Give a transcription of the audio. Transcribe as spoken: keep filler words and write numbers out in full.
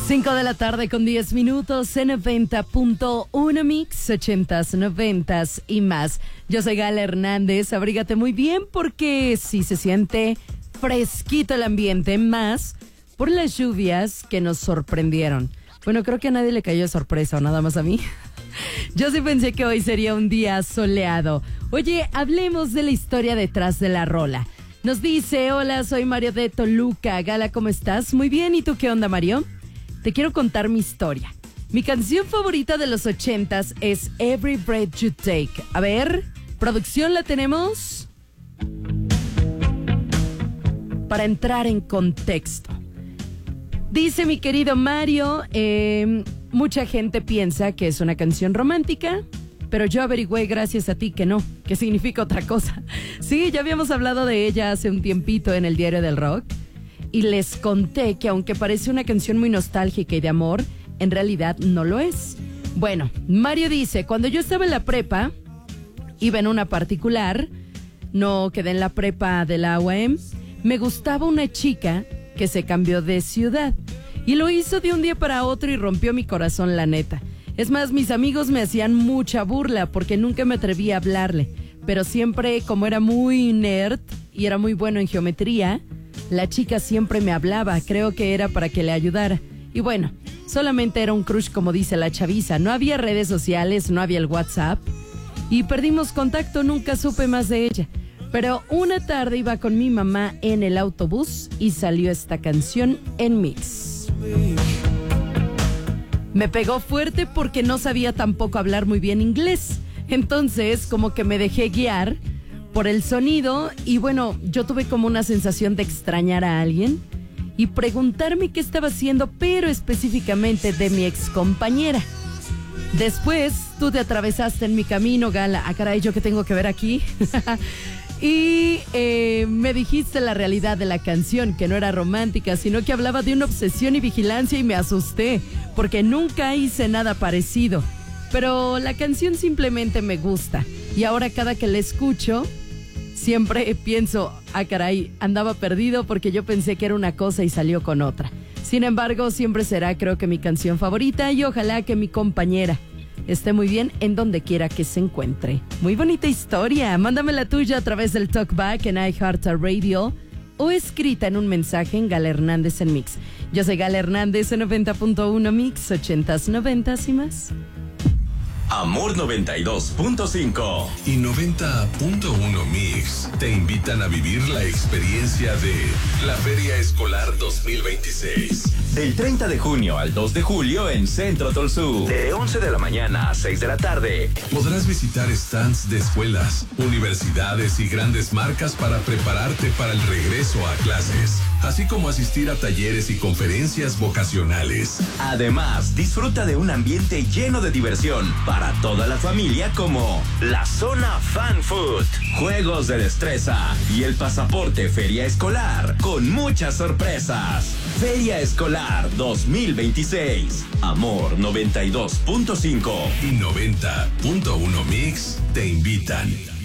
cinco de la tarde con diez minutos en noventa punto uno Mix, ochentas, noventas y más. Yo soy Gala Hernández, abrígate muy bien porque sí se siente fresquito el ambiente, más por las lluvias que nos sorprendieron. Bueno, creo que a nadie le cayó sorpresa, o nada más a mí. Yo sí pensé que hoy sería un día soleado. Oye, hablemos de la historia detrás de la rola. Nos dice, hola, soy Mario de Toluca. Gala, ¿cómo estás? Muy bien, ¿y tú qué onda, Mario? Te quiero contar mi historia. Mi canción favorita de los ochentas es Every Breath You Take. A ver, producción, ¿la tenemos? Para entrar en contexto. Dice mi querido Mario, eh, mucha gente piensa que es una canción romántica, pero yo averigüé gracias a ti que no, que significa otra cosa. Sí, ya habíamos hablado de ella hace un tiempito en el Diario del Rock. Y les conté que aunque parece una canción muy nostálgica y de amor, en realidad no lo es. Bueno, Mario dice, cuando yo estaba en la prepa, iba en una particular, no quedé en la prepa de la U A M, me gustaba una chica que se cambió de ciudad. Y lo hizo de un día para otro y rompió mi corazón, la neta. Es más, mis amigos me hacían mucha burla porque nunca me atreví a hablarle. Pero siempre, como era muy nerd y era muy bueno en geometría, la chica siempre me hablaba, creo que era para que le ayudara. Y bueno, solamente era un crush como dice la chaviza. No había redes sociales, no había el WhatsApp. Y perdimos contacto, nunca supe más de ella. Pero una tarde iba con mi mamá en el autobús y salió esta canción en Mix. Me pegó fuerte porque no sabía tampoco hablar muy bien inglés. Entonces, como que me dejé guiar por el sonido y bueno, yo tuve como una sensación de extrañar a alguien y preguntarme qué estaba haciendo, pero específicamente de mi excompañera. Después tú te atravesaste en mi camino, Gala. Ah, caray, ¿yo qué tengo que ver aquí? y eh, me dijiste la realidad de la canción, que no era romántica, sino que hablaba de una obsesión y vigilancia y me asusté, porque nunca hice nada parecido. Pero la canción simplemente me gusta y ahora cada que la escucho siempre pienso, ah caray, andaba perdido porque yo pensé que era una cosa y salió con otra. Sin embargo, siempre será creo que mi canción favorita y ojalá que mi compañera esté muy bien en donde quiera que se encuentre. Muy bonita historia, mándame la tuya a través del Talkback en iHeartRadio o escrita en un mensaje en Gala Hernández en Mix. Yo soy Gala Hernández en noventa punto uno Mix, ochentas, noventas y más. Amor noventa y dos punto cinco y noventa punto uno Mix te invitan a vivir la experiencia de la Feria Escolar dos mil veintiséis. Del treinta de junio al dos de julio en Centro Tolsú. De once de la mañana a seis de la tarde. Podrás visitar stands de escuelas, universidades y grandes marcas para prepararte para el regreso a clases, así como asistir a talleres y conferencias vocacionales. Además, disfruta de un ambiente lleno de diversión para toda la familia como la zona Fan Food, juegos de destreza y el pasaporte Feria Escolar con muchas sorpresas. Feria Escolar dos mil veintiséis. Amor noventa y dos punto cinco y noventa punto uno Mix te invitan.